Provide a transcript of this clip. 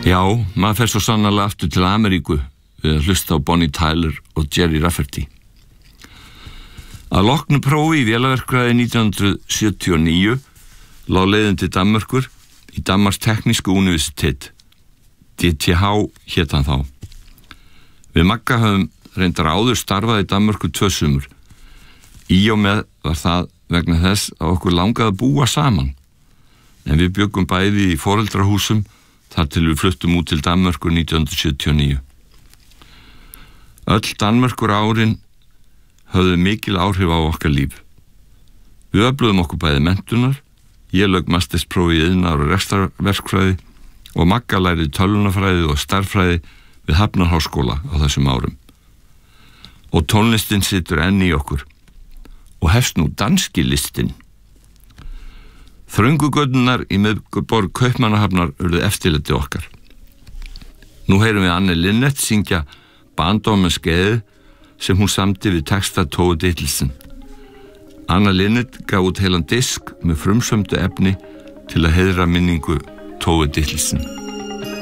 Já, maður fer svo sannarlega aftur til Ameríku við að hlusta á Bonnie Tyler og Gerry Rafferty. Að loknu prófi í vélaverkfræði 1979 lá leiðin til Danmerkur í Danmarks teknísku universitet. DTH hét hann þá. Við Magga höfum reyndar áður starfað í Danmörku 2 sumur. Í og með var það vegna þess að okkur langaði að búa saman. En við bjöggum bæði í foreldrahúsum þar til við fluttum út til Danmörkur 1979. Öll Danmörkur árin höfðu mikil áhrif á okkar líf. Við öfluðum okkur bæði menntunar, ég lauk mastersprófi í iðnaðar- og rekstrarverkfræði og Magga lærði tölvunarfræði og stærðfræði við Hafnarháskóla á þessum árum. Og tónlistin situr enn í okkur og hefst nú danski listinn. Þröngugöturnar í miðborg Kaupmannahafnar urðu eftirlæti okkar. Nú heyrum við Anne Linnet syngja Barndom med skade sem hún samdi við texta Tove Ditlevsen. Anne Linnet gaf út heilan disk með frumsömdu efni til að heiðra minningu Tove Ditlevsen.